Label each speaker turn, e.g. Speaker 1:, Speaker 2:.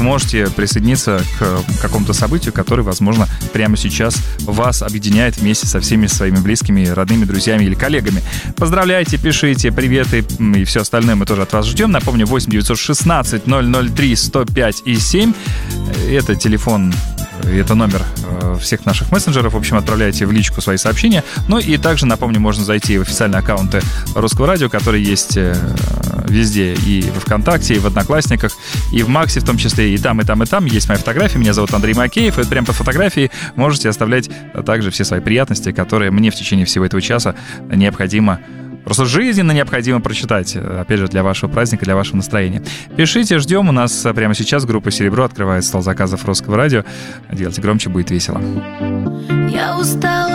Speaker 1: можете присоединиться к какому-то событию, которое, возможно, прямо сейчас вас объединяет вместе со всеми своими близкими, родными, друзьями или коллегами. Поздравляйте, пишите, приветы и все остальное мы тоже от вас ждем. Напомню, 8 916 003 105 и 7. Это телефон, это номер всех наших мессенджеров. В общем, отправляйте в личку свои сообщения. Ну и также, напомню, можно зайти в официальные аккаунты Русского радио, которые есть везде, и в ВКонтакте, и в Одноклассниках, и в Максе в том числе, и там, и там, и там. Есть моя фотография, меня зовут Андрей Макеев, и прямо под фотографией можете оставлять также все свои приятности, которые мне в течение всего этого часа необходимо, просто жизненно необходимо прочитать, опять же, для вашего праздника, для вашего настроения. Пишите, ждем. У нас прямо сейчас группа «Серебро» открывает стол заказов Русского радио. Делайте громче, будет весело.
Speaker 2: Я устал